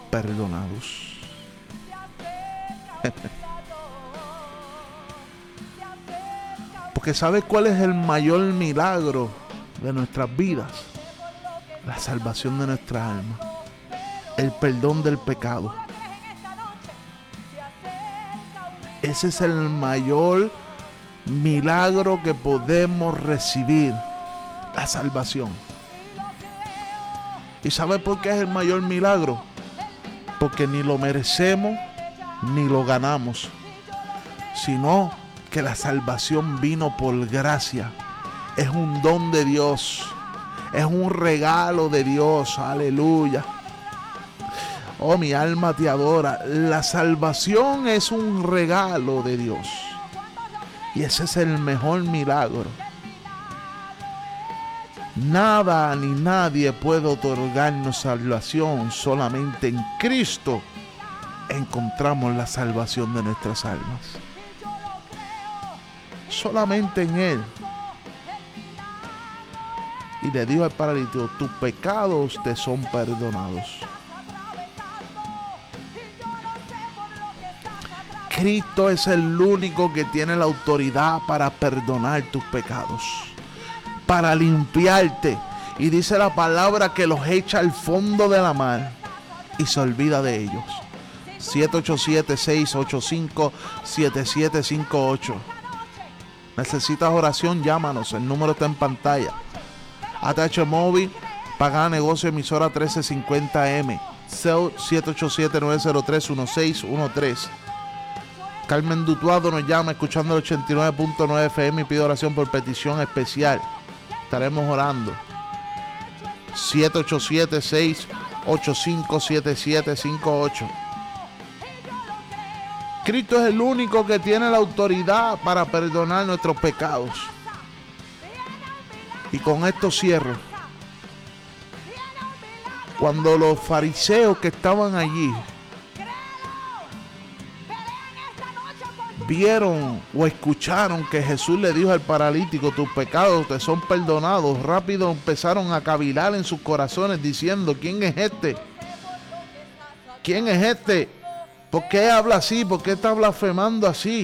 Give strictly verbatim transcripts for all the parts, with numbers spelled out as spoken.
perdonados. Porque ¿sabes cuál es el mayor milagro de nuestras vidas? La salvación de nuestra alma, el perdón del pecado. Ese es el mayor milagro que podemos recibir, la salvación. ¿Y sabe por qué es el mayor milagro? Porque ni lo merecemos ni lo ganamos, sino que la salvación vino por gracia. Es un don de Dios, es un regalo de Dios. Aleluya. Oh, mi alma te adora. La salvación es un regalo de Dios. Y ese es el mejor milagro. Nada ni nadie puede otorgarnos salvación. Solamente en Cristo encontramos la salvación de nuestras almas. Solamente en Él. Y le dijo al paralítico: tus pecados te son perdonados. Cristo es el único que tiene la autoridad para perdonar tus pecados, para limpiarte. Y dice la palabra que los echa al fondo de la mar y se olvida de ellos. siete ocho siete, seis ocho cinco, siete siete cinco ocho. ¿Necesitas oración? Llámanos, el número está en pantalla. A T H Móvil, Pagana Negocio, emisora trece cincuenta M, siete ocho siete, nueve cero tres, uno seis uno tres. Carmen Dutuado nos llama escuchando el ochenta y nueve punto nueve F M y pide oración por petición especial. Estaremos orando. siete ocho siete, seis ocho cinco, siete siete cinco ocho. Cristo es el único que tiene la autoridad para perdonar nuestros pecados. Y con esto cierro. Cuando los fariseos que estaban allí vieron o escucharon que Jesús le dijo al paralítico: tus pecados te son perdonados, rápido empezaron a cavilar en sus corazones diciendo: ¿quién es este? ¿Quién es este? ¿Por qué habla así? ¿Por qué está blasfemando así?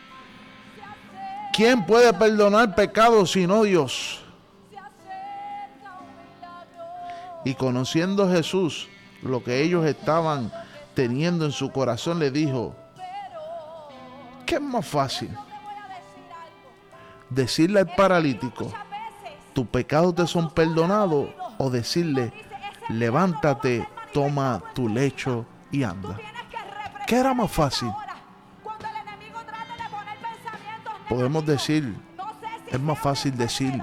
¿Quién puede perdonar pecados sino Dios? Y conociendo Jesús lo que ellos estaban teniendo en su corazón, le dijo: ¿qué es más fácil? ¿Decirle al paralítico: tus pecados te son perdonados? ¿O decirle: levántate, toma tu lecho y anda? ¿Qué era más fácil? Podemos decir, es más fácil decir: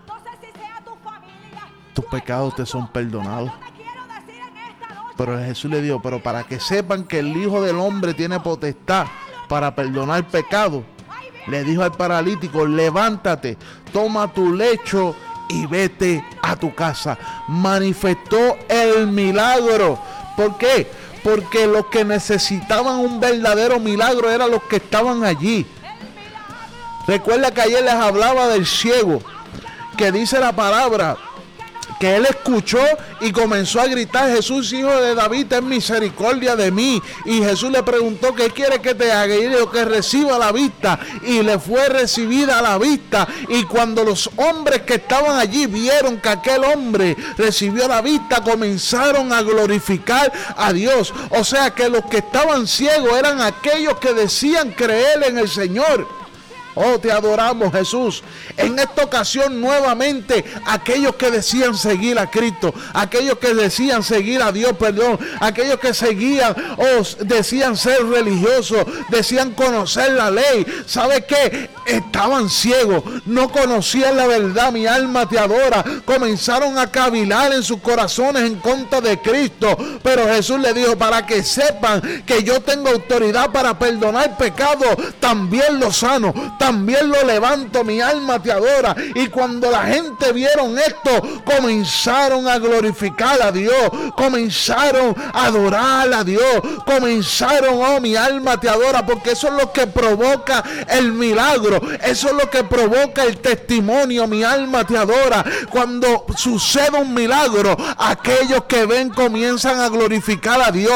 tus pecados te son perdonados. Pero Jesús le dijo: pero para que sepan que el Hijo del Hombre tiene potestad para perdonar pecados, le dijo al paralítico: levántate, toma tu lecho y vete a tu casa. Manifestó el milagro. ¿Por qué? Porque los que necesitaban un verdadero milagro eran los que estaban allí. Recuerda que ayer les hablaba del ciego, que dice la palabra que él escuchó y comenzó a gritar: Jesús, hijo de David, ten misericordia de mí. Y Jesús le preguntó: ¿qué quiere que te haga? Y le dijo: que reciba la vista. Y le fue recibida la vista. Y cuando los hombres que estaban allí vieron que aquel hombre recibió la vista, comenzaron a glorificar a Dios. O sea que los que estaban ciegos eran aquellos que decían creer en el Señor. Oh, te adoramos, Jesús. En esta ocasión nuevamente aquellos que decían seguir a Cristo, aquellos que decían seguir a Dios, perdón, aquellos que seguían o oh, decían ser religiosos, decían conocer la ley. ¿Sabe qué? Estaban ciegos, no conocían la verdad. Mi alma te adora. Comenzaron a cavilar en sus corazones en contra de Cristo. Pero Jesús le dijo: para que sepan que yo tengo autoridad para perdonar pecados, también los sano, también lo levanto. Mi alma te adora. Y cuando la gente vieron esto, comenzaron a glorificar a Dios, comenzaron a adorar a Dios, comenzaron, oh, mi alma te adora, porque eso es lo que provoca el milagro, eso es lo que provoca el testimonio. Mi alma te adora. Cuando sucede un milagro, aquellos que ven comienzan a glorificar a Dios.